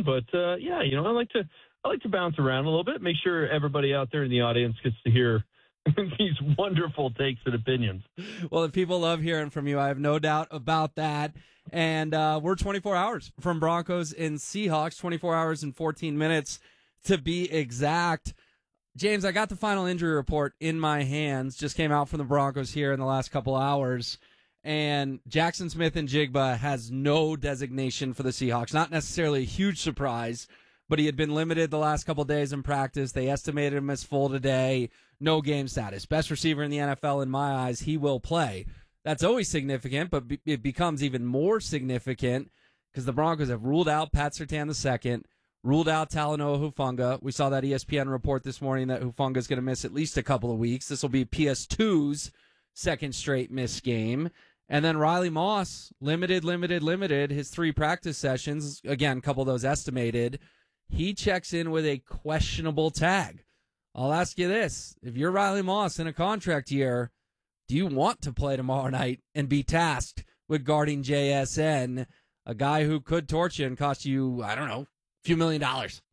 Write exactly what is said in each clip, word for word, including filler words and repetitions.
one. But uh, yeah, you know, I like to I like to bounce around a little bit, make sure everybody out there in the audience gets to hear these wonderful takes and opinions. Well, if people love hearing from you, I have no doubt about that. And uh, we're twenty-four hours from Broncos and Seahawks, twenty-four hours and fourteen minutes to be exact. James, I got the final injury report in my hands, just came out from the Broncos here in the last couple hours. And Jackson Smith-Njigba has no designation for the Seahawks. Not necessarily a huge surprise, but he had been limited the last couple days in practice. They estimated him as full today. No game status. Best receiver in the N F L in my eyes. He will play. That's always significant, but it becomes even more significant because the Broncos have ruled out Pat Surtain the second, ruled out Talanoa Hufanga. We saw that E S P N report this morning that Hufanga is going to miss at least a couple of weeks. This will be P S two's second straight miss game. And then Riley Moss, limited, limited, limited. His three practice sessions, again, a couple of those estimated. He checks in with a questionable tag. I'll ask you this. If you're Riley Moss in a contract year, do you want to play tomorrow night and be tasked with guarding J S N, a guy who could torch you and cost you, I don't know, a few million dollars?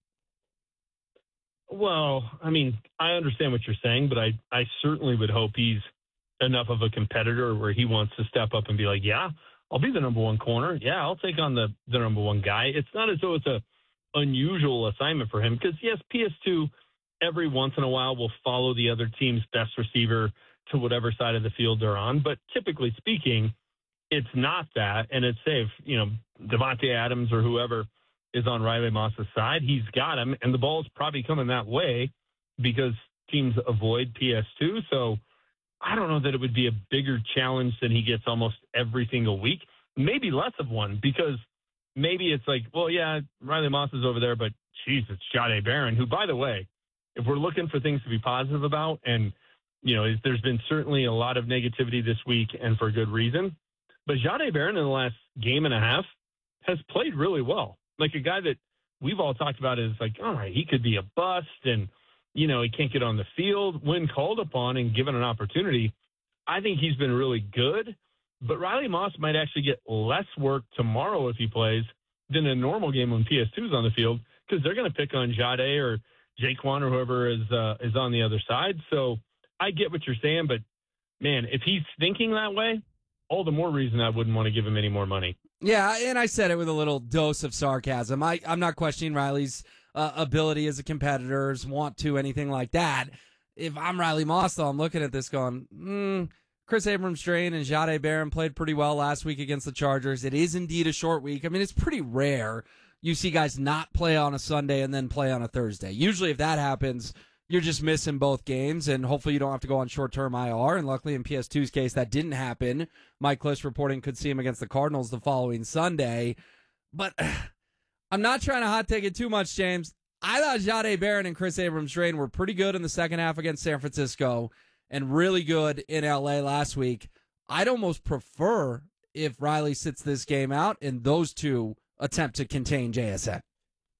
Well, I mean, I understand what you're saying, but I, I certainly would hope he's enough of a competitor where he wants to step up and be like, yeah, I'll be the number one corner. Yeah, I'll take on the, the number one guy. It's not as though it's a unusual assignment for him because, yes, P S two every once in a while will follow the other team's best receiver to whatever side of the field they're on. But typically speaking, it's not that. And it's safe, you know, Devontae Adams or whoever is on Riley Moss's side, he's got him. And the ball's probably coming that way because teams avoid P S two. So I don't know that it would be a bigger challenge than he gets almost every single week. Maybe less of one because maybe it's like, well, yeah, Riley Moss is over there, but geez, it's Jahdae Barron, who, by the way, if we're looking for things to be positive about, and, you know, there's been certainly a lot of negativity this week and for good reason, but Jahdae Barron in the last game and a half has played really well. Like a guy that we've all talked about is like, all right, he could be a bust and, you know, he can't get on the field. When called upon and given an opportunity, I think he's been really good. But Riley Moss might actually get less work tomorrow if he plays than a normal game when P S two is on the field because they're going to pick on Jahdae or Jaquan or whoever is uh, is on the other side. So I get what you're saying, but, man, if he's thinking that way, all the more reason I wouldn't want to give him any more money. Yeah, and I said it with a little dose of sarcasm. I, I'm not questioning Riley's uh, ability as a competitor, want to, anything like that. If I'm Riley Moss, though, I'm looking at this going, hmm, Chris Abrams-Drain and Jahdae Barron played pretty well last week against the Chargers. It is indeed a short week. I mean, it's pretty rare you see guys not play on a Sunday and then play on a Thursday. Usually if that happens, you're just missing both games, and hopefully you don't have to go on short-term I R. And luckily in P S two's case, that didn't happen. Mike Kliss reporting could see him against the Cardinals the following Sunday. But I'm not trying to hot take it too much, James. I thought Jahdae Barron and Chris Abrams-Drain were pretty good in the second half against San Francisco and really good in L A last week. I'd almost prefer if Riley sits this game out and those two attempt to contain J S N.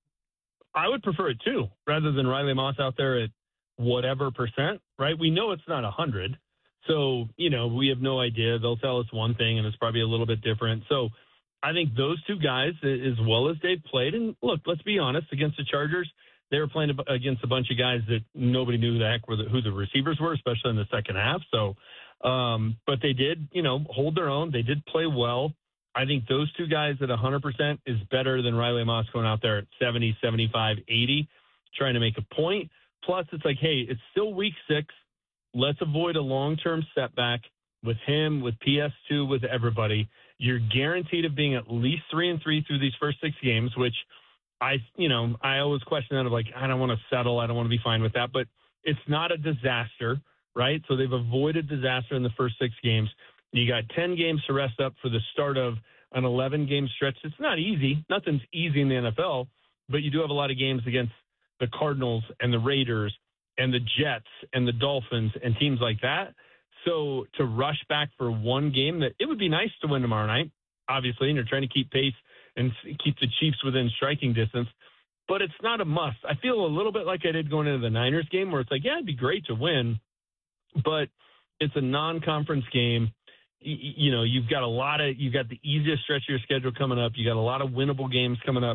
I would prefer it too, rather than Riley Moss out there at whatever percent, right? We know it's not one hundred. So, you know, we have no idea. They'll tell us one thing, and it's probably a little bit different. So I think those two guys, as well as they've played, and look, let's be honest, against the Chargers, they were playing against a bunch of guys that nobody knew who the heck were the, who the receivers were, especially in the second half. So, um, but they did, you know, hold their own. They did play well. I think those two guys at one hundred percent is better than Riley Moss going out there at seventy, seventy-five, eighty, trying to make a point. Plus, it's like, hey, it's still week six. Let's avoid a long-term setback with him, with P S two, with everybody. You're guaranteed of being at least three and three through these first six games, which I, you know, I always question that of like, I don't want to settle. I don't want to be fine with that. But it's not a disaster, right? So they've avoided disaster in the first six games. You got ten games to rest up for the start of an eleven-game stretch. It's not easy. Nothing's easy in the N F L, but you do have a lot of games against the Cardinals and the Raiders and the Jets and the Dolphins and teams like that. So to rush back for one game, that it would be nice to win tomorrow night, obviously, and you're trying to keep pace and keep the Chiefs within striking distance, but it's not a must. I feel a little bit like I did going into the Niners game where it's like, yeah, it'd be great to win, but it's a non-conference game. You know, you've got a lot of, you've got the easiest stretch of your schedule coming up. You got a lot of winnable games coming up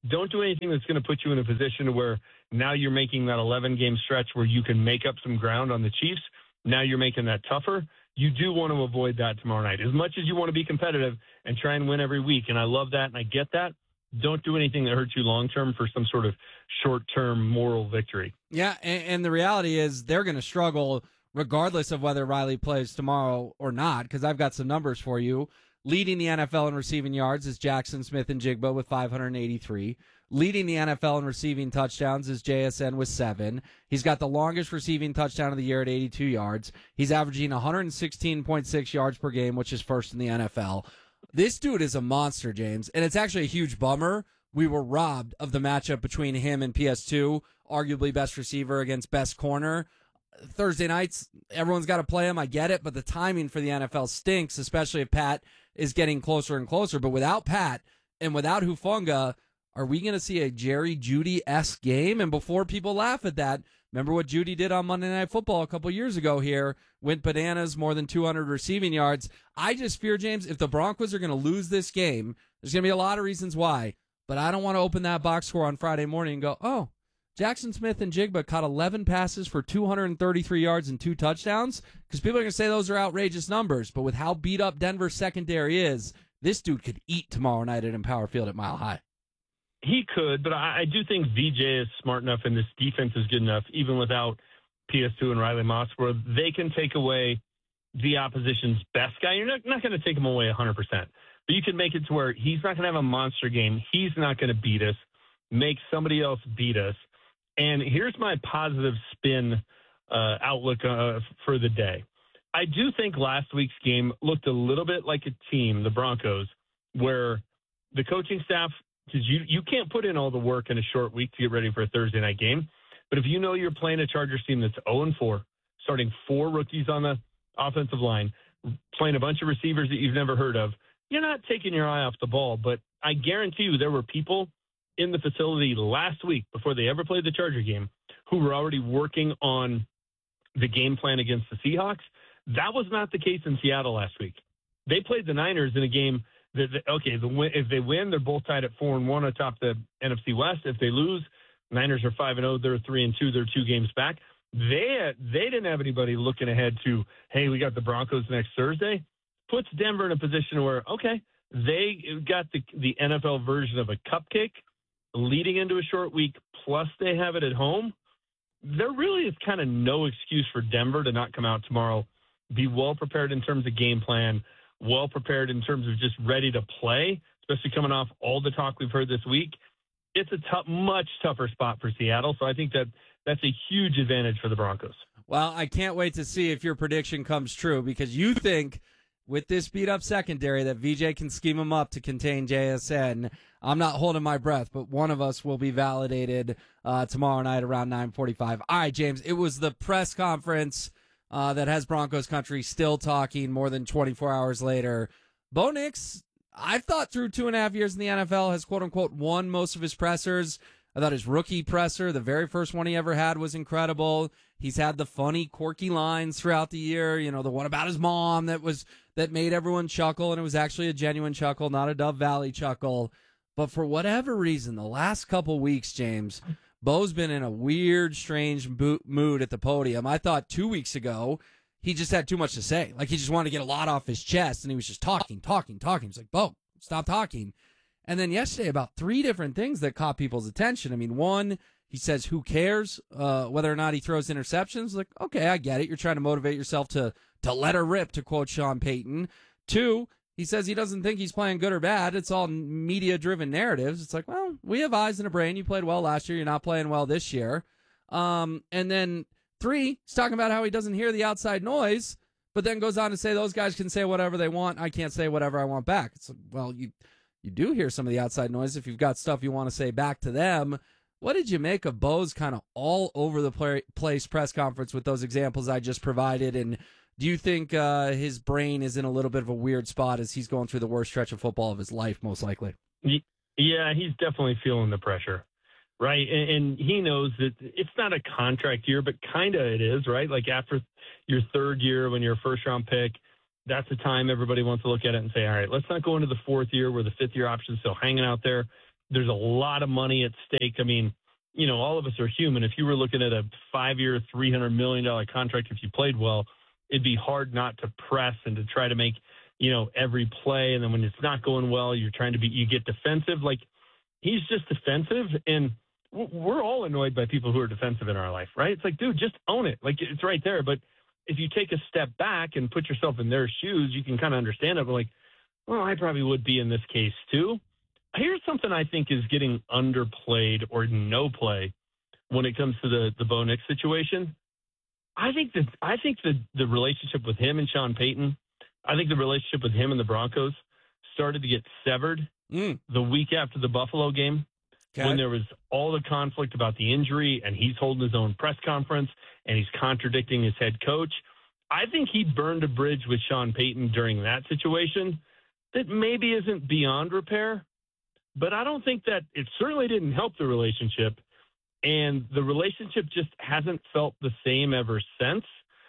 Don't do anything that's going to put you in a position where now you're making that eleven-game stretch where you can make up some ground on the Chiefs. Now you're making that tougher. You do want to avoid that tomorrow night. As much as you want to be competitive and try and win every week, and I love that and I get that, don't do anything that hurts you long-term for some sort of short-term moral victory. Yeah, and, and the reality is they're going to struggle regardless of whether Riley plays tomorrow or not, because I've got some numbers for you. Leading the N F L in receiving yards is Jackson Smith-Njigba with five hundred eighty-three. Leading the N F L in receiving touchdowns is J S N with seven. He's got the longest receiving touchdown of the year at eighty-two yards. He's averaging one hundred sixteen point six yards per game, which is first in the N F L. This dude is a monster, James, and it's actually a huge bummer. We were robbed of the matchup between him and P S two, arguably best receiver against best corner. Thursday nights, everyone's got to play him. I get it, but the timing for the N F L stinks, especially if Pat is getting closer and closer. But without Pat and without Hufanga, are we going to see a Jerry Jeudy-esque game? And before people laugh at that, remember what Jeudy did on Monday Night Football a couple years ago here? Went bananas, more than two hundred receiving yards. I just fear, James, if the Broncos are going to lose this game, there's going to be a lot of reasons why. But I don't want to open that box score on Friday morning and go, oh, Jackson Smith-Njigba caught eleven passes for two hundred thirty-three yards and two touchdowns, because people are going to say those are outrageous numbers. But with how beat up Denver's secondary is, this dude could eat tomorrow night at Empower Field at Mile High. He could, but I, I do think V J is smart enough and this defense is good enough, even without P S two and Riley Moss, where they can take away the opposition's best guy. You're not, not going to take him away one hundred percent, but you can make it to where he's not going to have a monster game. He's not going to beat us, make somebody else beat us. And here's my positive spin uh, outlook uh, for the day. I do think last week's game looked a little bit like a team, the Broncos, where the coaching staff, because you, you can't put in all the work in a short week to get ready for a Thursday night game. But if you know you're playing a Chargers team that's oh and four, starting four rookies on the offensive line, playing a bunch of receivers that you've never heard of, you're not taking your eye off the ball. But I guarantee you there were people in the facility last week before they ever played the Charger game who were already working on the game plan against the Seahawks. That was not the case in Seattle last week. They played the Niners in a game that, okay, the win, if they win, they're both tied at four and one atop the N F C West. If they lose, Niners are five and oh, they're three and two, they're two games back. They they didn't have anybody looking ahead to, hey, we got the Broncos next Thursday. Puts Denver in a position where, okay, they got the the N F L version of a cupcake leading into a short week, plus they have it at home. There really is kind of no excuse for Denver to not come out tomorrow, be well prepared in terms of game plan, well prepared in terms of just ready to play, especially coming off all the talk we've heard this week. It's a tough, much tougher spot for Seattle, so I think that that's a huge advantage for the Broncos. Well, I can't wait to see if your prediction comes true, because you think with this beat-up secondary that V J can scheme them up to contain J S N. I'm not holding my breath, but one of us will be validated uh, tomorrow night around nine forty-five. All right, James, it was the press conference uh, that has Broncos country still talking more than twenty-four hours later. Bo Nix, I've thought through two and a half years in the N F L, has quote-unquote won most of his pressers. I thought his rookie presser, the very first one he ever had, was incredible. He's had the funny, quirky lines throughout the year. You know, the one about his mom that was that made everyone chuckle, and it was actually a genuine chuckle, not a Dove Valley chuckle. But for whatever reason, the last couple weeks, James, Bo's been in a weird, strange mood at the podium. I thought two weeks ago he just had too much to say. Like, he just wanted to get a lot off his chest, and he was just talking, talking, talking. He's like, Bo, stop talking. And then yesterday, about three different things that caught people's attention. I mean, one, he says, who cares uh, whether or not he throws interceptions? Like, okay, I get it. You're trying to motivate yourself to, to let her rip, to quote Sean Payton. Two, he says he doesn't think he's playing good or bad. It's all media-driven narratives. It's like, well, we have eyes and a brain. You played well last year. You're not playing well this year. Um, and then three, he's talking about how he doesn't hear the outside noise, but then goes on to say those guys can say whatever they want. I can't say whatever I want back. It's like, well, you you do hear some of the outside noise if you've got stuff you want to say back to them. What did you make of Bo's kind of all over the play, place press conference with those examples I just provided? And do you think uh, his brain is in a little bit of a weird spot as he's going through the worst stretch of football of his life, most likely? Yeah, he's definitely feeling the pressure, right? And, and he knows that it's not a contract year, but kind of it is, right? Like after your third year when you're a first-round pick, that's the time everybody wants to look at it and say, all right, let's not go into the fourth year where the fifth-year option is still hanging out there. There's a lot of money at stake. I mean, you know, all of us are human. If you were looking at a five-year, three hundred million dollars contract, if you played well, it'd be hard not to press and to try to make, you know, every play. And then when it's not going well, you're trying to be, you get defensive. Like, he's just defensive. And we're all annoyed by people who are defensive in our life, right? It's like, dude, just own it. Like, it's right there. But if you take a step back and put yourself in their shoes, you can kind of understand it. But like, well, I probably would be in this case too. Here's something I think is getting underplayed or no play when it comes to the, the Bo Nix situation. I think that I think the, the relationship with him and Sean Payton, I think the relationship with him and the Broncos started to get severed mm. the week after the Buffalo game. Okay. When there was all the conflict about the injury and he's holding his own press conference and he's contradicting his head coach. I think he burned a bridge with Sean Payton during that situation that maybe isn't beyond repair, but I don't think that it certainly didn't help the relationship. And the relationship just hasn't felt the same ever since.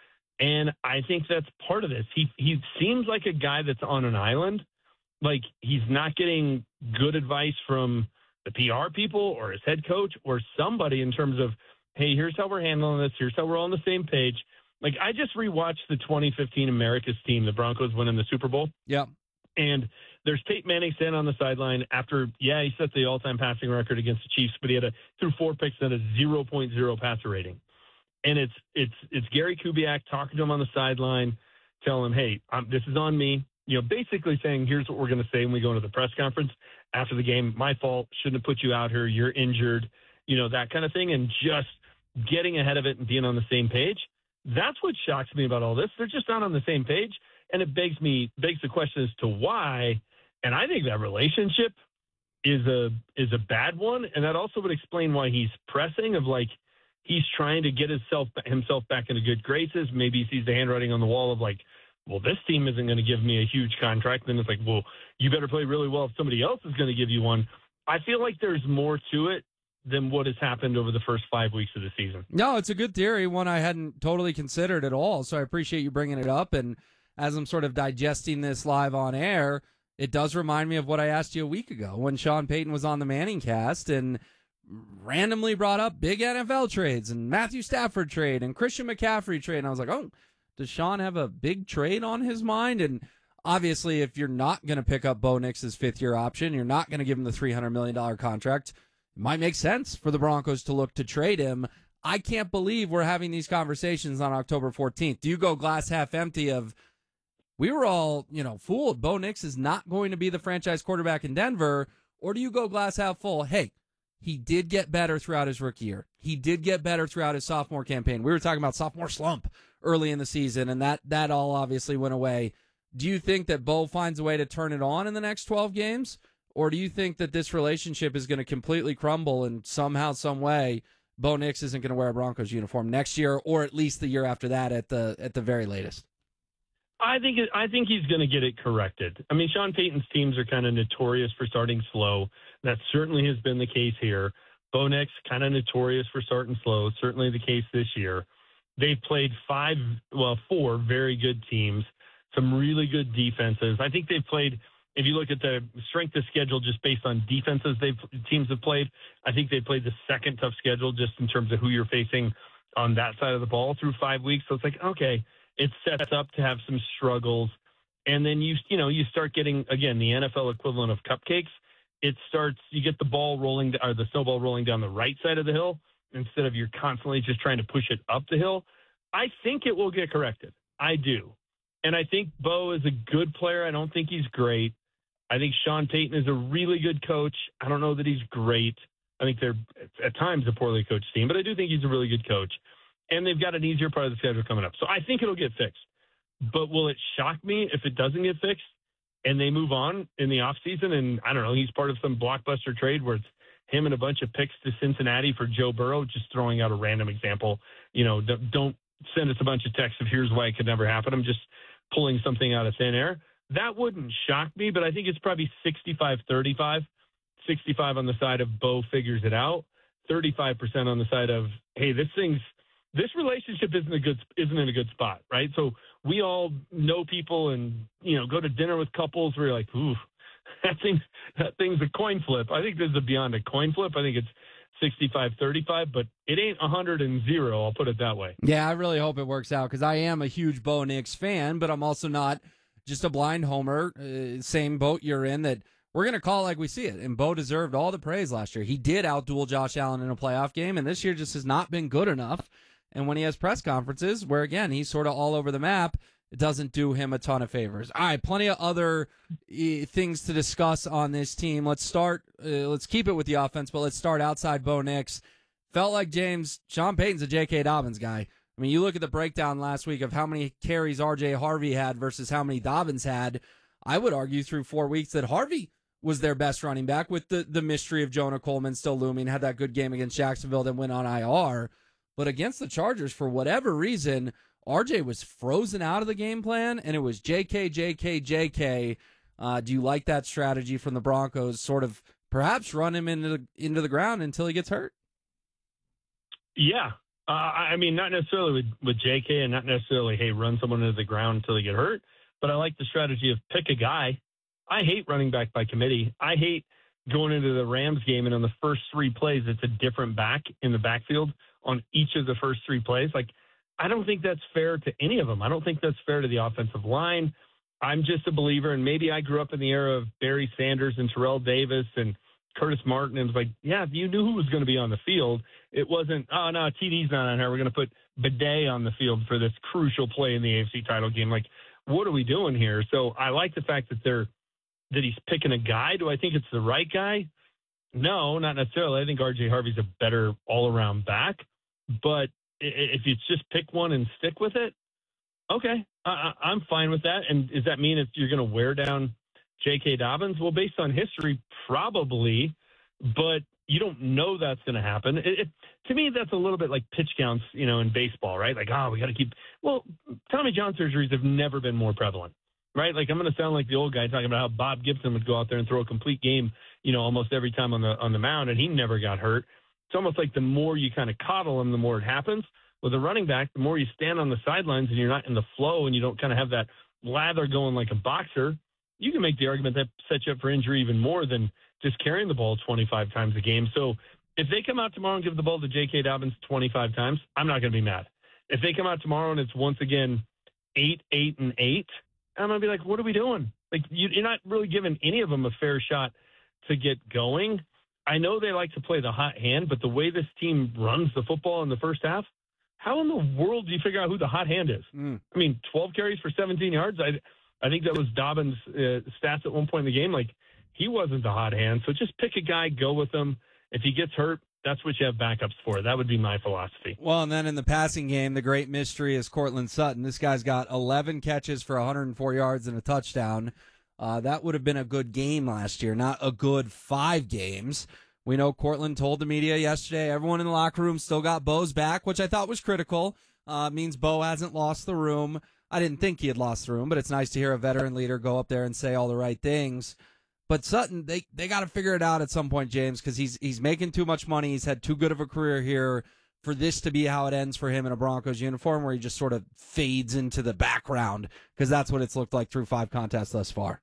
And I think that's part of this. He he seems like a guy that's on an island. Like, he's not getting good advice from the P R people or his head coach or somebody in terms of, hey, here's how we're handling this. Here's how we're all on the same page. Like, I just rewatched the twenty fifteen America's team, the Broncos winning the Super Bowl. Yeah. And there's Peyton Manning standing on the sideline after, yeah, he set the all-time passing record against the Chiefs, but he had a threw four picks and a zero point zero passer rating. And it's it's it's Gary Kubiak talking to him on the sideline, telling him, hey, um, this is on me. You know, basically saying, here's what we're going to say when we go into the press conference after the game. My fault. Shouldn't have put you out here. You're injured. You know, that kind of thing. And just getting ahead of it and being on the same page. That's what shocks me about all this. They're just not on the same page. And it begs me, begs the question as to why. And I think that relationship is a is a bad one. And that also would explain why he's pressing of like, he's trying to get himself himself back into good graces. Maybe he sees the handwriting on the wall of like, well, this team isn't going to give me a huge contract. Then it's like, well, you better play really well if somebody else is going to give you one. I feel like there's more to it than what has happened over the first five weeks of the season. No, it's a good theory, one I hadn't totally considered at all. So I appreciate you bringing it up. And as I'm sort of digesting this live on air, it does remind me of what I asked you a week ago when Sean Payton was on the Manning cast and randomly brought up big N F L trades and Matthew Stafford trade and Christian McCaffrey trade. And I was like, oh, does Sean have a big trade on his mind? And obviously, if you're not going to pick up Bo Nix's fifth-year option, you're not going to give him the three hundred million dollars contract, it might make sense for the Broncos to look to trade him. I can't believe we're having these conversations on October fourteenth. Do you go glass half empty of, we were all, you know, fooled, Bo Nix is not going to be the franchise quarterback in Denver, or do you go glass half full, hey, he did get better throughout his rookie year. He did get better throughout his sophomore campaign. We were talking about sophomore slump early in the season, and that that all obviously went away. Do you think that Bo finds a way to turn it on in the next twelve games? Or do you think that this relationship is going to completely crumble and somehow, some way, Bo Nix isn't going to wear a Broncos uniform next year or at least the year after that at the at the very latest? I think it, I think he's going to get it corrected. I mean, Sean Payton's teams are kind of notorious for starting slow. That certainly has been the case here. Bo Nix, kind of notorious for starting slow. Certainly the case this year. They've played five, well, four very good teams, some really good defenses. I think they've played, if you look at the strength of schedule just based on defenses they've teams have played, I think they played the second tough schedule just in terms of who you're facing on that side of the ball through five weeks. So it's like, okay, it sets up to have some struggles. And then you, you know, you start getting, again, the N F L equivalent of cupcakes. It starts, you get the ball rolling, or the snowball rolling down the right side of the hill instead of you're constantly just trying to push it up the hill. I think it will get corrected. I do. And I think Bo is a good player. I don't think he's great. I think Sean Payton is a really good coach. I don't know that he's great. I think they're at times a poorly coached team, but I do think he's a really good coach. And they've got an easier part of the schedule coming up. So I think it'll get fixed. But will it shock me if it doesn't get fixed and they move on in the offseason? And I don't know, he's part of some blockbuster trade where it's him and a bunch of picks to Cincinnati for Joe Burrow, just throwing out a random example. You know, don't send us a bunch of texts of here's why it could never happen. I'm just pulling something out of thin air. That wouldn't shock me, but I think it's probably sixty-five thirty-five. sixty-five on the side of Bo figures it out, thirty-five percent on the side of, hey, this thing's, this relationship isn't a good, isn't in a good spot, right? So we all know people and, you know, go to dinner with couples where you're like, ooh, that thing's, that thing's a coin flip. I think this is beyond a coin flip. I think it's sixty-five thirty-five, but it ain't one hundred and zero, I'll put it that way. Yeah, I really hope it works out because I am a huge Bo Nix fan, but I'm also not just a blind homer. Uh, same boat you're in that we're going to call like we see it. And Bo deserved all the praise last year. He did outduel Josh Allen in a playoff game, and this year just has not been good enough. And when he has press conferences where, again, he's sort of all over the map, it doesn't do him a ton of favors. All right, plenty of other uh, things to discuss on this team. Let's start, uh, let's keep it with the offense, but let's start outside Bo Nix. Felt like, James, Sean Payton's a J K. Dobbins guy. I mean, you look at the breakdown last week of how many carries R J Harvey had versus how many Dobbins had. I would argue through four weeks that Harvey was their best running back with the, the mystery of Jonah Coleman still looming, had that good game against Jacksonville, then went on I R. But against the Chargers, for whatever reason, R J was frozen out of the game plan, and it was J K, J K, J K. Uh, do you like that strategy from the Broncos, sort of perhaps run him into the, into the ground until he gets hurt? Yeah. Uh, I mean, not necessarily with, with J K and not necessarily, hey, run someone into the ground until they get hurt, but I like the strategy of pick a guy. I hate running back by committee. I hate going into the Rams game and on the first three plays, it's a different back in the backfield on each of the first three plays. Like, I don't think that's fair to any of them. I don't think that's fair to the offensive line. I'm just a believer, and maybe I grew up in the era of Barry Sanders and Terrell Davis and Curtis Martin, and it was like, yeah, you knew who was going to be on the field. It wasn't, oh, no, T D's not on here. We're going to put Bidet on the field for this crucial play in the A F C title game. Like, what are we doing here? So I like the fact that they're that he's picking a guy. Do I think it's the right guy? No, not necessarily. I think R J Harvey's a better all-around back. But if you just pick one and stick with it, okay, I, I'm fine with that. And does that mean if you're going to wear down J K. Dobbins? Well, based on history, probably, but you don't know that's going to happen. It, it, to me, that's a little bit like pitch counts, you know, in baseball, right? Like, oh, we got to keep – well, Tommy John surgeries have never been more prevalent, right? Like, I'm going to sound like the old guy talking about how Bob Gibson would go out there and throw a complete game, you know, almost every time on the on the mound, and he never got hurt. It's almost like the more you kind of coddle him, the more it happens. With a running back, the more you stand on the sidelines and you're not in the flow and you don't kind of have that lather going like a boxer, you can make the argument that sets you up for injury even more than just carrying the ball twenty-five times a game. So if they come out tomorrow and give the ball to J K. Dobbins twenty-five times, I'm not going to be mad. If they come out tomorrow and it's once again eight, eight, and eight, I'm going to be like, what are we doing? Like, you, you're not really giving any of them a fair shot to get going. I know they like to play the hot hand, but the way this team runs the football in the first half, how in the world do you figure out who the hot hand is? Mm. I mean, twelve carries for seventeen yards. I, I think that was Dobbins' uh, stats at one point in the game. Like, he wasn't the hot hand. So just pick a guy, go with him. If he gets hurt, that's what you have backups for. That would be my philosophy. Well, and then in the passing game, the great mystery is Cortland Sutton. This guy's got eleven catches for one hundred four yards and a touchdown. Uh, that would have been a good game last year, not a good five games. We know Cortland told the media yesterday, everyone in the locker room still got Bo's back, which I thought was critical. Uh, means Bo hasn't lost the room. I didn't think he had lost the room, but it's nice to hear a veteran leader go up there and say all the right things. But Sutton, they, they got to figure it out at some point, James, because he's he's making too much money. He's had too good of a career here for this to be how it ends for him in a Broncos uniform, where he just sort of fades into the background, because that's what it's looked like through five contests thus far.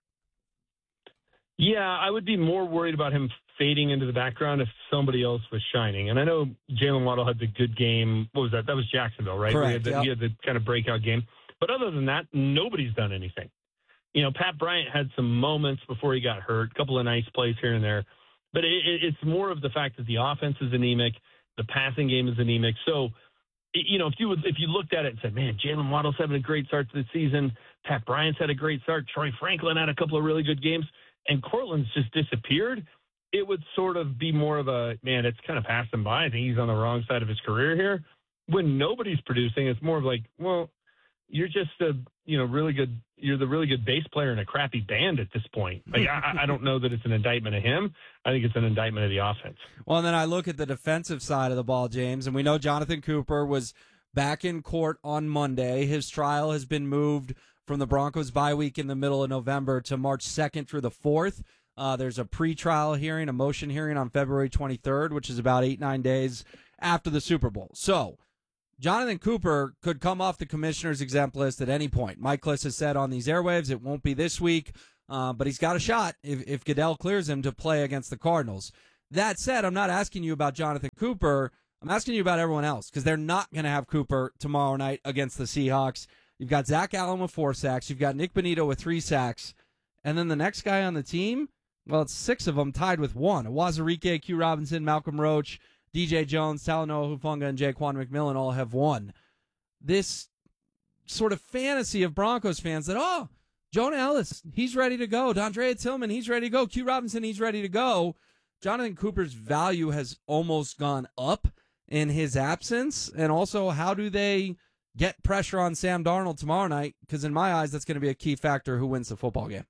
Yeah, I would be more worried about him fading into the background if somebody else was shining. And I know Jalen Waddle had the good game. What was that? That was Jacksonville, right? Correct, he, had the, yep. he had the kind of breakout game. But other than that, nobody's done anything. You know, Pat Bryant had some moments before he got hurt, a couple of nice plays here and there. But it, it, it's more of the fact that the offense is anemic, the passing game is anemic. So, you know, if you would, if you looked at it and said, man, Jalen Waddle's having a great start to the season, Pat Bryant's had a great start, Troy Franklin had a couple of really good games, and Cortland's just disappeared, it would sort of be more of a, man, it's kind of passed him by. I think he's on the wrong side of his career here. When nobody's producing, it's more of like, well, you're just a, you know, really good, you're the really good bass player in a crappy band at this point. Like, I, I don't know that it's an indictment of him. I think it's an indictment of the offense. Well, and then I look at the defensive side of the ball, James, and we know Jonathan Cooper was back in court on Monday. His trial has been moved from the Broncos bye week in the middle of November to March second through the fourth. Uh, there's a pre-trial hearing, a motion hearing on February twenty-third, which is about eight, nine days after the Super Bowl. So Jonathan Cooper could come off the commissioner's exempt list at any point. Mike Klis has said on these airwaves it won't be this week. uh, but he's got a shot if, if Goodell clears him to play against the Cardinals. That said, I'm not asking you about Jonathan Cooper. I'm asking you about everyone else because they're not going to have Cooper tomorrow night against the Seahawks. You've got Zach Allen with four sacks. You've got Nick Bonito with three sacks. And then the next guy on the team, well, it's six of them tied with one. Awazarike, Q Robinson, Malcolm Roach, D J Jones, Talanoa Hufanga, and Jaquan McMillan all have one. This sort of fantasy of Broncos fans that, oh, Jonah Ellis, he's ready to go. Dondrea Tillman, he's ready to go. Q Robinson, he's ready to go. Jonathan Cooper's value has almost gone up in his absence. And also, how do they get pressure on Sam Darnold tomorrow night? Because in my eyes, that's going to be a key factor who wins the football game.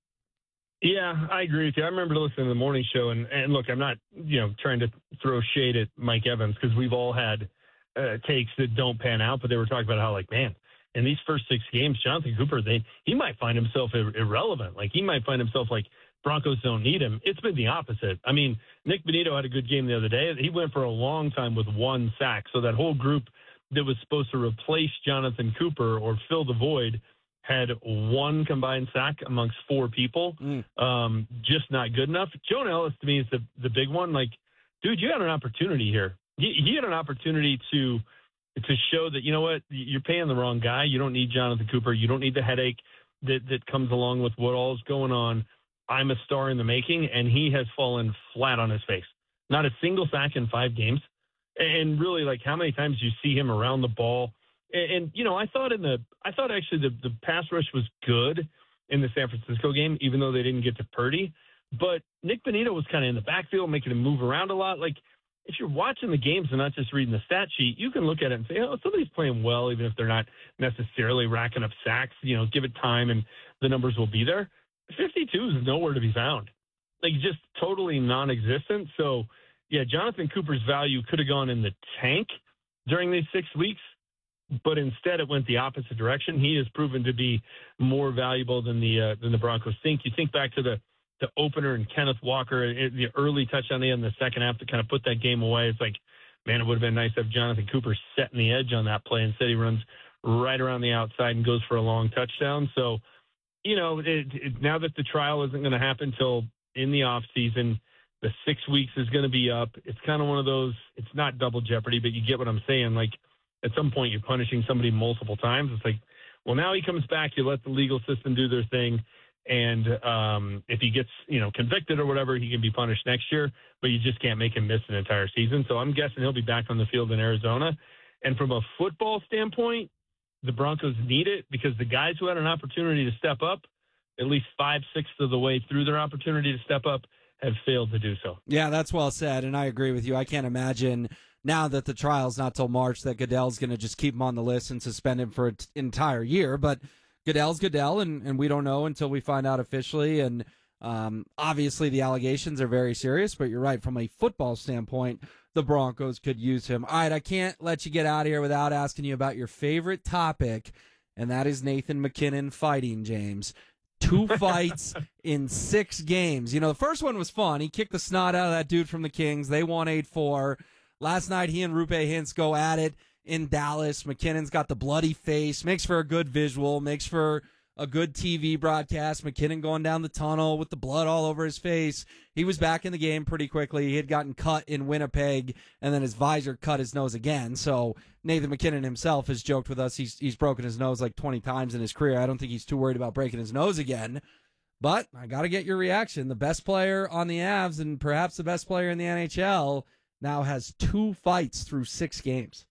Yeah, I agree with you. I remember listening to the morning show, and, and look, I'm not, you know, trying to throw shade at Mike Evans because we've all had uh, takes that don't pan out, but they were talking about how, like, man, in these first six games, Jonathan Cooper, they he might find himself ir- irrelevant. Like, he might find himself like Broncos don't need him. It's been the opposite. I mean, Nick Bonito had a good game the other day. He went for a long time with one sack, so that whole group that was supposed to replace Jonathan Cooper or fill the void had one combined sack amongst four people. Mm. Um, just not good enough. Jonah Ellis, to me, is the, the big one. Like, dude, you had an opportunity here. He, he had an opportunity to to show that, you know what, you're paying the wrong guy. You don't need Jonathan Cooper. You don't need the headache that, that comes along with what all is going on. I'm a star in the making, and he has fallen flat on his face. Not a single sack in five games. And really, like, how many times you see him around the ball? And, and you know, I thought in the, I thought actually the, the pass rush was good in the San Francisco game, even though they didn't get to Purdy. But Nick Bonito was kind of in the backfield, making him move around a lot. Like, if you're watching the games and not just reading the stat sheet, you can look at it and say, oh, somebody's playing well, even if they're not necessarily racking up sacks. You know, give it time and the numbers will be there. fifty-two is nowhere to be found. Like, just totally non-existent. So, yeah, Jonathan Cooper's value could have gone in the tank during these six weeks, but instead it went the opposite direction. He has proven to be more valuable than the uh, than the Broncos think. You think back to the, the opener and Kenneth Walker, it, the early touchdown in the second half to kind of put that game away. It's like, man, it would have been nice to have Jonathan Cooper setting the edge on that play. Instead, he runs right around the outside and goes for a long touchdown. So, you know, it, it, now that the trial isn't going to happen till in the off season, the six weeks is going to be up. It's kind of one of those, it's not double jeopardy, but you get what I'm saying. Like, at some point you're punishing somebody multiple times. It's like, well, now he comes back, you let the legal system do their thing. And um, if he gets, you know, convicted or whatever, he can be punished next year, but you just can't make him miss an entire season. So I'm guessing he'll be back on the field in Arizona. And from a football standpoint, the Broncos need it because the guys who had an opportunity to step up, at least five, sixths of the way through their opportunity to step up, have failed to do so. Yeah, that's well said, and I agree with you. I can't imagine now that the trial's not till March that Goodell's going to just keep him on the list and suspend him for an entire year. But Goodell's Goodell, and, and we don't know until we find out officially. And um, obviously the allegations are very serious, but you're right. From a football standpoint, the Broncos could use him. All right, I can't let you get out of here without asking you about your favorite topic, and that is Nathan MacKinnon fighting, James. Two fights in six games. You know, the first one was fun. He kicked the snot out of that dude from the Kings. They won eight four. Last night, he and Rupe Hintz go at it in Dallas. McKinnon's got the bloody face. Makes for a good visual. Makes for a good T V broadcast. McKinnon going down the tunnel with the blood all over his face. He was back in the game pretty quickly. He had gotten cut in Winnipeg, and then his visor cut his nose again. So Nathan MacKinnon himself has joked with us. He's he's broken his nose like twenty times in his career. I don't think he's too worried about breaking his nose again. But I got to get your reaction. The best player on the Avs and perhaps the best player in the N H L now has two fights through six games.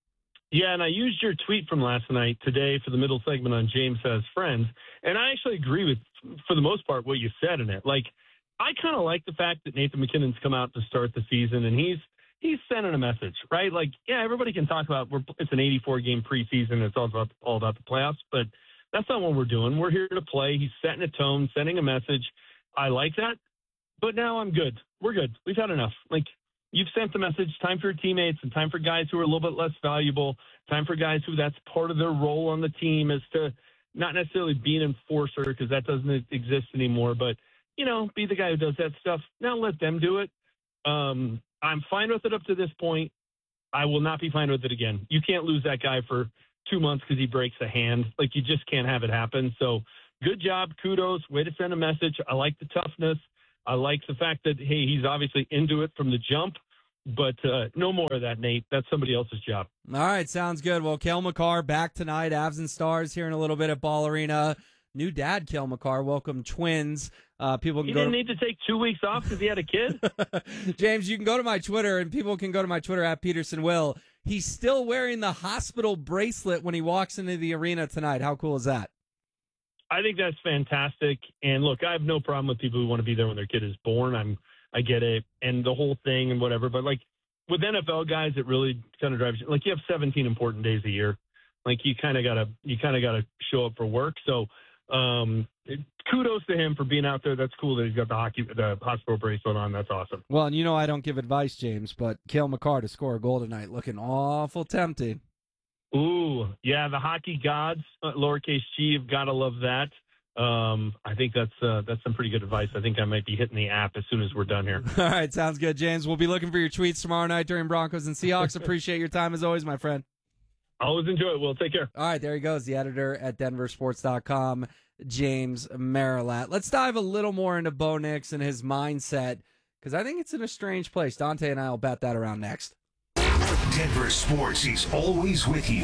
Yeah, and I used your tweet from last night today for the middle segment on James Has Friends, and I actually agree with, for the most part, what you said in it. Like, I kind of like the fact that Nathan MacKinnon's come out to start the season, and he's he's sending a message, right? Like, yeah, everybody can talk about we're, it's an eighty-four game preseason, it's all about all about the playoffs, but that's not what we're doing. We're here to play. He's setting a tone, sending a message. I like that, but now I'm good. We're good. We've had enough. Like, you've sent the message, time for your teammates and time for guys who are a little bit less valuable, time for guys who that's part of their role on the team is to not necessarily be an enforcer because that doesn't exist anymore, but, you know, be the guy who does that stuff. Now let them do it. Um, I'm fine with it up to this point. I will not be fine with it again. You can't lose that guy for two months because he breaks a hand. Like, you just can't have it happen. So good job, kudos, way to send a message. I like the toughness. I like the fact that, hey, he's obviously into it from the jump. But uh, no more of that, Nate. That's somebody else's job. All right, sounds good. Well, Cale Makar back tonight. Avs and Stars here in a little bit at Ball Arena. New dad, Cale Makar. Welcome, twins. Uh, people can he go didn't to... need to take two weeks off because he had a kid? James, you can go to my Twitter, and people can go to my Twitter at Peterson Will. He's still wearing the hospital bracelet when he walks into the arena tonight. How cool is that? I think that's fantastic. And, look, I have no problem with people who want to be there when their kid is born. I'm I get it, and the whole thing and whatever. But, like, with N F L guys, it really kind of drives you. Like, you have seventeen important days a year. Like, you kind of got to you kind of got to show up for work. So, um, kudos to him for being out there. That's cool that he's got the hockey, the hospital bracelet on. That's awesome. Well, and you know I don't give advice, James, but Cale Makar to score a goal tonight looking awful tempting. Ooh, yeah, the hockey gods, uh, lowercase g, you've got to love that. Um, I think that's uh, that's some pretty good advice. I think I might be hitting the app as soon as we're done here. All right, sounds good, James. We'll be looking for your tweets tomorrow night during Broncos and Seahawks. Appreciate your time as always, my friend. Always enjoy it. Will, take care. All right, there he goes, the editor at denver sports dot com, James Marilat. Let's dive a little more into Bo Nix and his mindset, because I think it's in a strange place. Dante and I will bat that around next. Denver Sports is always with you.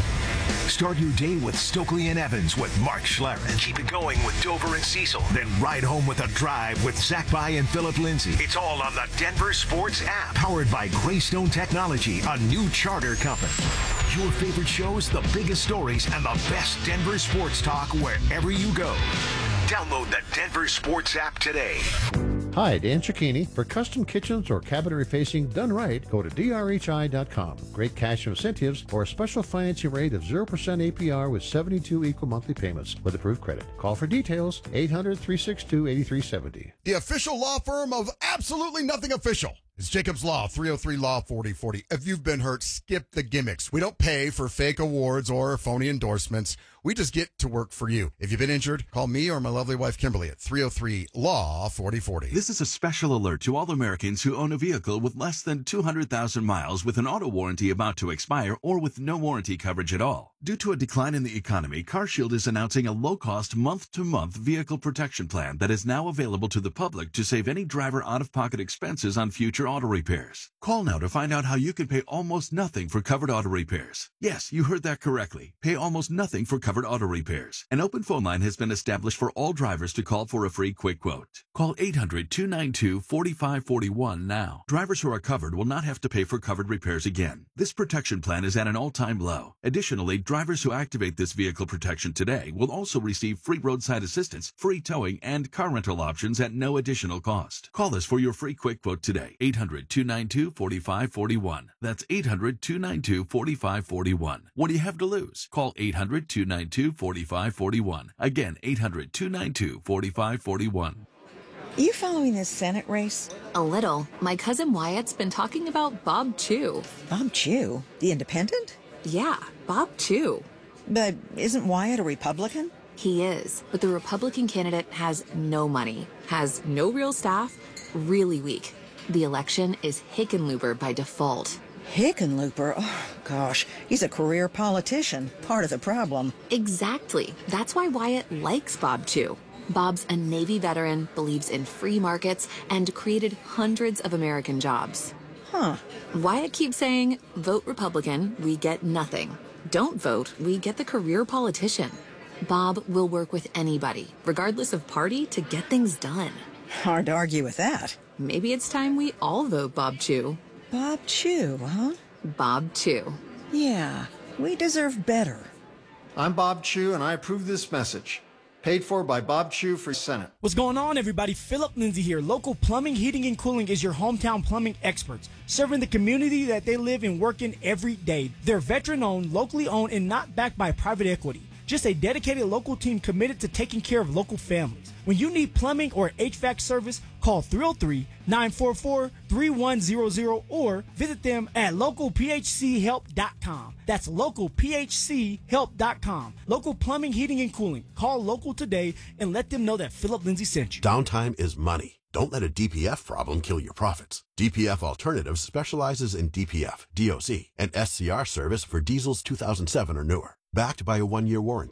Start your day with Stokely and Evans with Mark Schlereth. Keep it going with Dover and Cecil. Then ride home with a drive with Zach By and Philip Lindsay. It's all on the Denver Sports app. Powered by Greystone Technology, a new charter company. Your favorite shows, the biggest stories, and the best Denver sports talk wherever you go. Download the Denver Sports app today. Hi, Dan Cicchini. For custom kitchens or cabinetry facing done right, go to D R H I dot com. Great cash incentives or a special financing rate of zero percent A P R with seventy-two equal monthly payments with approved credit. Call for details, eight hundred, three six two, eight three seven zero. The official law firm of absolutely nothing official. It's Jacobs Law, three oh three Law forty forty. If you've been hurt, skip the gimmicks. We don't pay for fake awards or phony endorsements. We just get to work for you. If you've been injured, call me or my lovely wife, Kimberly, at three oh three Law forty forty. This is a special alert to all Americans who own a vehicle with less than two hundred thousand miles with an auto warranty about to expire or with no warranty coverage at all. Due to a decline in the economy, CarShield is announcing a low-cost month-to-month vehicle protection plan that is now available to the public to save any driver out-of-pocket expenses on future auto repairs. Call now to find out how you can pay almost nothing for covered auto repairs. Yes, you heard that correctly. Pay almost nothing for covered auto repairs. An open phone line has been established for all drivers to call for a free quick quote. Call eight hundred, two nine two, four five four one now. Drivers who are covered will not have to pay for covered repairs again. This protection plan is at an all-time low. Additionally, drivers who activate this vehicle protection today will also receive free roadside assistance, free towing, and car rental options at no additional cost. Call us for your free quick quote today. eight hundred, two nine two, four five four one. That's eight hundred, two nine two, four five four one. What do you have to lose? Call eight hundred, two nine two, four five four one. Again, eight hundred, two nine two, four five four one. You following this Senate race? A little. My cousin Wyatt's been talking about Bob Chew. Bob Chew? The independent? Yeah, Bob Chew. But isn't Wyatt a Republican? He is, but the Republican candidate has no money, has no real staff, really weak. The election is Hickenlooper by default. Hickenlooper? Oh, gosh. He's a career politician. Part of the problem. Exactly. That's why Wyatt likes Bob Chew. Bob's a Navy veteran, believes in free markets, and created hundreds of American jobs. Huh. Wyatt keeps saying, vote Republican, we get nothing. Don't vote, we get the career politician. Bob will work with anybody, regardless of party, to get things done. Hard to argue with that. Maybe it's time we all vote Bob Chew. Bob Chew, huh? Bob Chew. Yeah, we deserve better. I'm Bob Chew, and I approve this message. Paid for by Bob Chew for Senate. What's going on, everybody? Philip Lindsay here. Local Plumbing, Heating, and Cooling is your hometown plumbing experts, serving the community that they live and work in every day. They're veteran-owned, locally owned, and not backed by private equity. Just a dedicated local team committed to taking care of local families. When you need plumbing or H V A C service, call three oh three, nine four four, three one zero zero or visit them at local p h c help dot com. That's local p h c help dot com. Local Plumbing, Heating, and Cooling. Call local today and let them know that Philip Lindsay sent you. Downtime is money. Don't let a D P F problem kill your profits. D P F Alternatives specializes in D P F, D O C, and S C R service for diesels two thousand seven or newer. Backed by a one-year warranty.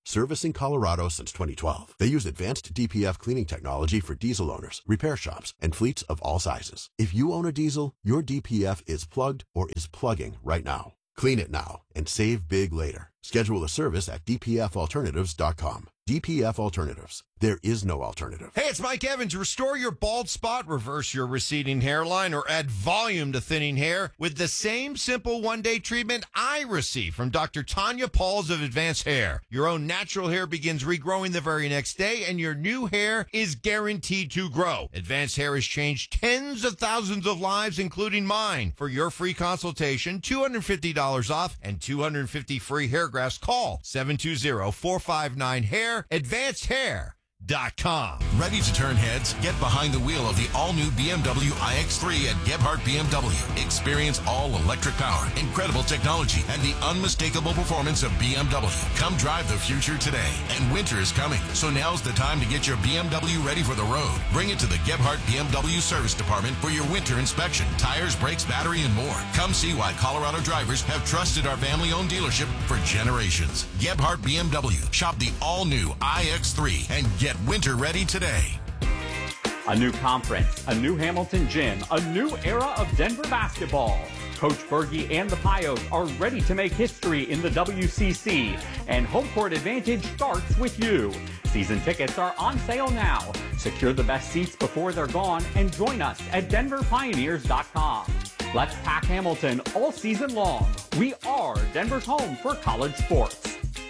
servicing Colorado since twenty twelve. They use advanced D P F cleaning technology for diesel owners, repair shops, and fleets of all sizes. If you own a diesel, your D P F is plugged or is plugging right now. Clean it now and save big later. Schedule a service at d p f alternatives dot com. D P F Alternatives. There is no alternative. Hey, it's Mike Evans. Restore your bald spot, reverse your receding hairline, or add volume to thinning hair with the same simple one-day treatment I receive from Doctor Tanya Pauls of Advanced Hair. Your own natural hair begins regrowing the very next day, and your new hair is guaranteed to grow. Advanced Hair has changed tens of thousands of lives, including mine. For your free consultation, two hundred fifty dollars off and two hundred fifty free hair grafts, call seven two zero, four five nine, hair, advanced hair dot com. Ready to turn heads? Get behind the wheel of the all-new B M W i X three at Gebhardt B M W. Experience all-electric power, incredible technology, and the unmistakable performance of B M W. Come drive the future today. And winter is coming, so now's the time to get your B M W ready for the road. Bring it to the Gebhardt B M W Service Department for your winter inspection. Tires, brakes, battery, and more. Come see why Colorado drivers have trusted our family-owned dealership for generations. Gebhardt B M W. Shop the all-new i X three and get winter ready today. A new conference, a new Hamilton gym, a new era of Denver basketball. Coach Berge and the Pios are ready to make history in the W C C, and home court advantage starts with you. Season tickets are on sale now. Secure the best seats before they're gone and join us at denver pioneers dot com. Let's pack Hamilton all season long. We are Denver's home for college sports.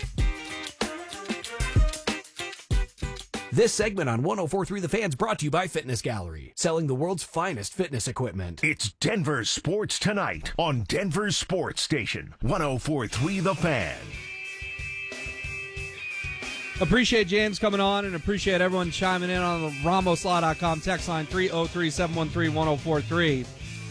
This segment on one oh four point three The Fan's brought to you by Fitness Gallery, selling the world's finest fitness equipment. It's Denver Sports Tonight on Denver's Sports Station, one oh four point three The Fan. Appreciate James coming on and appreciate everyone chiming in on the ramos law dot com text line three oh three, seven one three, one oh four three.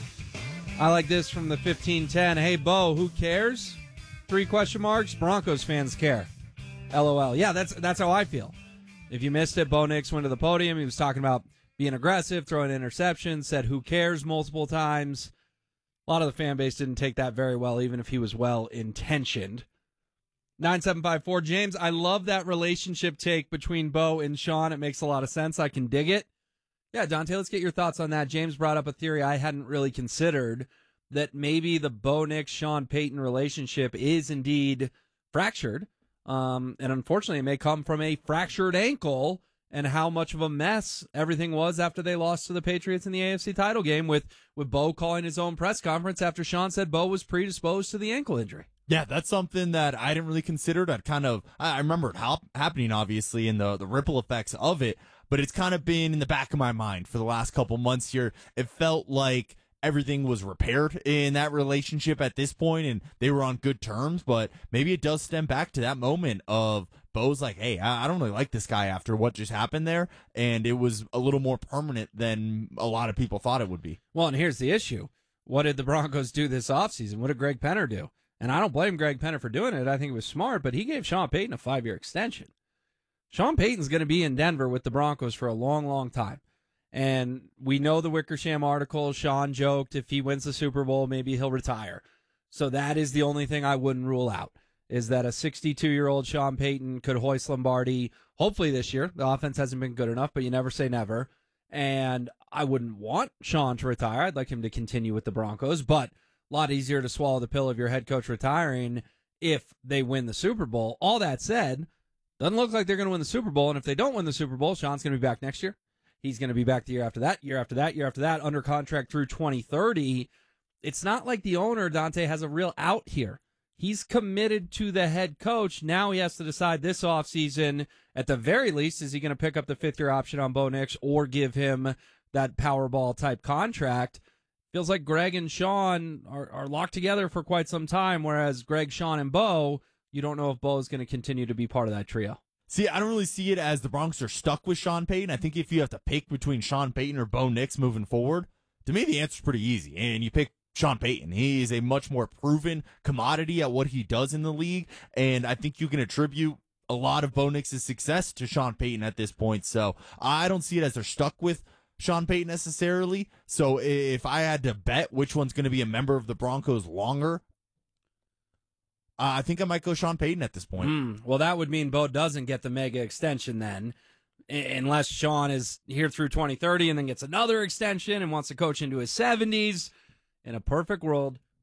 I like this from the fifteen ten. Hey, Bo, who cares? Three question marks. Broncos fans care. LOL. Yeah, that's that's how I feel. If you missed it, Bo Nix went to the podium. He was talking about being aggressive, throwing interceptions, said who cares multiple times. A lot of the fan base didn't take that very well, even if he was well-intentioned. nine seven five four, James, I love that relationship take between Bo and Sean. It makes a lot of sense. I can dig it. Yeah, Dante, let's get your thoughts on that. James brought up a theory I hadn't really considered, that maybe the Bo Nix, Sean Payton relationship is indeed fractured. Um, and unfortunately, it may come from a fractured ankle and how much of a mess everything was after they lost to the Patriots in the A F C title game, with, with Bo calling his own press conference after Sean said Bo was predisposed to the ankle injury. Yeah, that's something that I didn't really consider. That kind of, I remember it hap- happening, obviously, and the, the ripple effects of it, but it's kind of been in the back of my mind for the last couple months here. It felt like everything was repaired in that relationship at this point, and they were on good terms, but maybe it does stem back to that moment of Bo's like, hey, I don't really like this guy after what just happened there, and it was a little more permanent than a lot of people thought it would be. Well, and here's the issue. What did the Broncos do this offseason? What did Greg Penner do? And I don't blame Greg Penner for doing it. I think it was smart, but he gave Sean Payton a five-year extension. Sean Payton's going to be in Denver with the Broncos for a long, long time. And we know the Wickersham article, Sean joked if he wins the Super Bowl, maybe he'll retire. So that is the only thing I wouldn't rule out, is that a sixty-two-year-old Sean Payton could hoist Lombardi, hopefully this year. The offense hasn't been good enough, but you never say never. And I wouldn't want Sean to retire. I'd like him to continue with the Broncos, but a lot easier to swallow the pill of your head coach retiring if they win the Super Bowl. All that said, doesn't look like they're going to win the Super Bowl, and if they don't win the Super Bowl, Sean's going to be back next year. He's going to be back the year after that, year after that, year after that, under contract through twenty thirty. It's not like the owner, Dante, has a real out here. He's committed to the head coach. Now he has to decide this offseason, at the very least, is he going to pick up the fifth-year option on Bo Nix or give him that Powerball-type contract? Feels like Greg and Sean are, are locked together for quite some time, whereas Greg, Sean, and Bo, you don't know if Bo is going to continue to be part of that trio. See, I don't really see it as the Broncos are stuck with Sean Payton. I think if you have to pick between Sean Payton or Bo Nix moving forward, to me the answer's pretty easy. And you pick Sean Payton. He is a much more proven commodity at what he does in the league, and I think you can attribute a lot of Bo Nix's success to Sean Payton at this point. So I don't see it as they're stuck with Sean Payton necessarily. So if I had to bet which one's going to be a member of the Broncos longer, Uh, I think I might go Sean Payton at this point. Mm, well, that would mean Bo doesn't get the mega extension then, unless Sean is here through twenty thirty and then gets another extension and wants to coach into his seventies. In a perfect world,